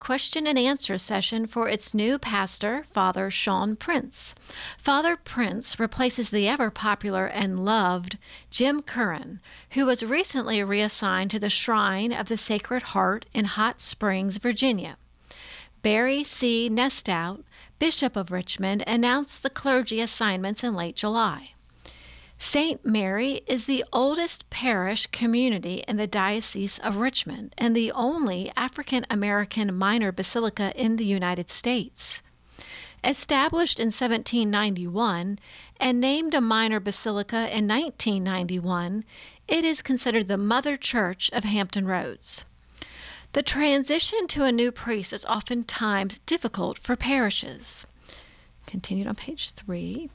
question and answer session for its new pastor, Father Sean Prince. Father Prince replaces the ever-popular and loved Jim Curran, who was recently reassigned to the Shrine of the Sacred Heart in Hot Springs, Virginia. Barry C. Nestout, Bishop of Richmond, announced the clergy assignments in late July. St. Mary is the oldest parish community in the Diocese of Richmond and the only African-American minor basilica in the United States. Established in 1791 and named a minor basilica in 1991, it is considered the mother church of Hampton Roads. The transition to a new priest is oftentimes difficult for parishes. Continued on page 3.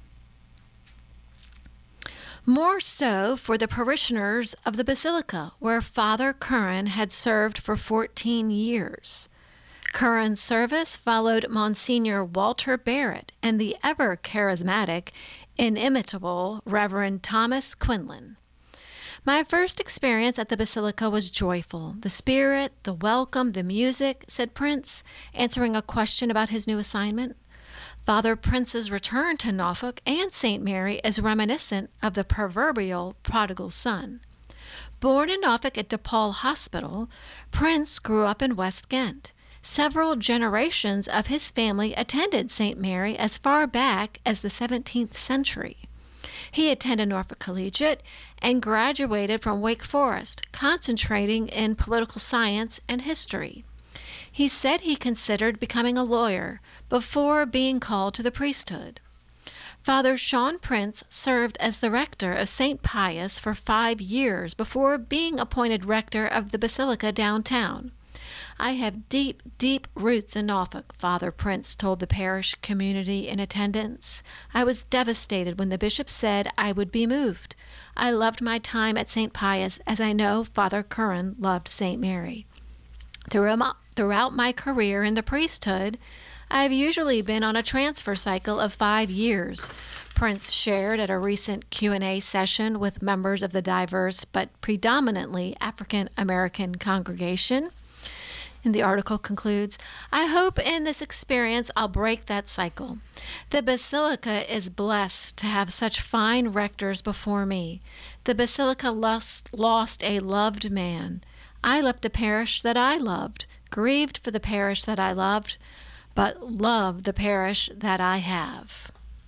More so for the parishioners of the basilica, where Father Curran had served for 14 years. Curran's service followed Monsignor Walter Barrett and the ever-charismatic, inimitable Reverend Thomas Quinlan. My first experience at the basilica was joyful. The spirit, the welcome, the music, said Prince, answering a question about his new assignment. Father Prince's return to Norfolk and St. Mary is reminiscent of the proverbial prodigal son. Born in Norfolk at DePaul Hospital, Prince grew up in West Ghent. Several generations of his family attended St. Mary as far back as the 17th century. He attended Norfolk Collegiate and graduated from Wake Forest, concentrating in political science and history. He said he considered becoming a lawyer before being called to the priesthood. Father Sean Prince served as the rector of St. Pius for 5 years before being appointed rector of the Basilica downtown. I have deep, deep roots in Norfolk, Father Prince told the parish community in attendance. I was devastated when the bishop said I would be moved. I loved my time at St. Pius, as I know Father Curran loved St. Mary. Throughout my career in the priesthood, I've usually been on a transfer cycle of 5 years, Prince shared at a recent Q&A session with members of the diverse but predominantly African-American congregation. And the article concludes, I hope in this experience I'll break that cycle. The Basilica is blessed to have such fine rectors before me. The Basilica lost a loved man. I left a parish that I loved, grieved for the parish that I loved, but love the parish that I have.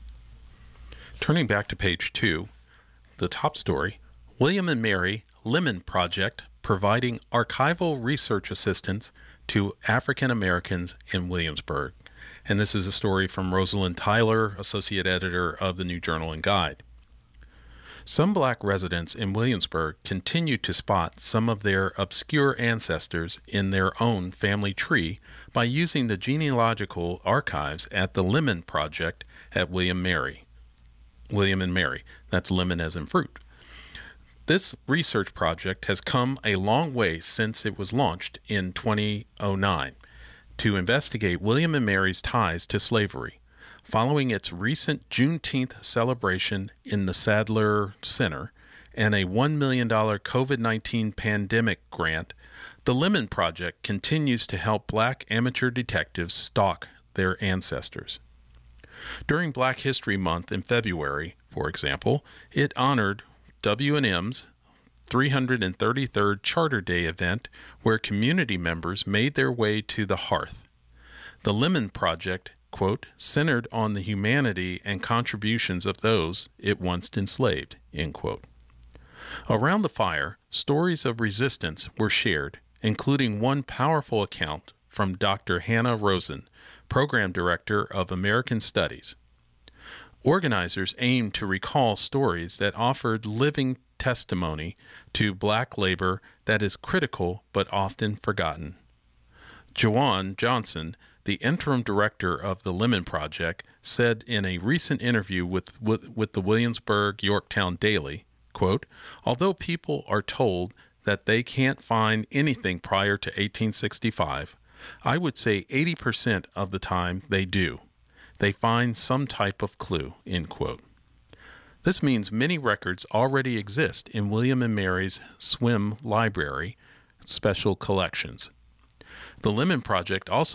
Turning back to page 2, the top story, William and Mary Lemon Project providing archival research assistance to African Americans in Williamsburg. And this is a story from Rosalind Tyler, Associate Editor of the New Journal and Guide. Some black residents in Williamsburg continue to spot some of their obscure ancestors in their own family tree by using the genealogical archives at the Lemon Project at William and Mary. That's lemon as in fruit. This research project has come a long way since it was launched in 2009 to investigate William and Mary's ties to slavery. Following its recent Juneteenth celebration in the Sadler Center and a $1 million COVID-19 pandemic grant, the Lemon Project continues to help black amateur detectives stalk their ancestors. During Black History Month in February, for example, it honored W&M's 333rd Charter Day event where community members made their way to the hearth. The Lemon Project, quote, centered on the humanity and contributions of those it once enslaved, end quote. Around the fire, stories of resistance were shared, including one powerful account from Dr. Hannah Rosen, Program Director of American Studies. Organizers aimed to recall stories that offered living testimony to black labor that is critical but often forgotten. Joanne Johnson, the interim director of the Lemon Project, said in a recent interview with the Williamsburg-Yorktown Daily, quote, although people are told that they can't find anything prior to 1865, I would say 80% of the time they do. They find some type of clue, end quote. This means many records already exist in William and Mary's Swim Library special collections. The Lemon Project also